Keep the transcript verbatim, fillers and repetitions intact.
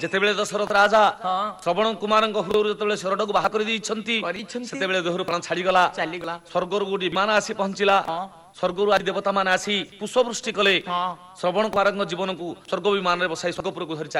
ଯେତେବେଳେ ଦଶରଥ ରାଜା ହଁ ଶ୍ରବଣ କୁମାରଙ୍କ ହୃଦୟରୁ ଯେତେବେଳେ ଶରଡ଼କୁ ବାହା କରି ଦେଇଛନ୍ତି କରିଛନ୍ତି ସେତେବେଳେ ଦେହରୁ ପ୍ରାଣ ଛାଡିଗଲା। ଚାଲିଗଲା ସ୍ୱର୍ଗରୁ ଗୋଟିଏ ବିମାନ ଆସି ପହଞ୍ଚିଲା। ହଁ ସ୍ୱର୍ଗରୁ ଆଦି ଦେବତା ମାନେ ଆସି ପୁଷ୍ପବୃଷ୍ଟି କଲେ। ହଁ ଶ୍ରବଣ କୁମାରଙ୍କ ଜୀବନକୁ ସ୍ୱର୍ଗ ବିମାନରେ ବସାଇ ସ୍ୱର୍ଗପୁରକୁ ଧରି ଚାଲି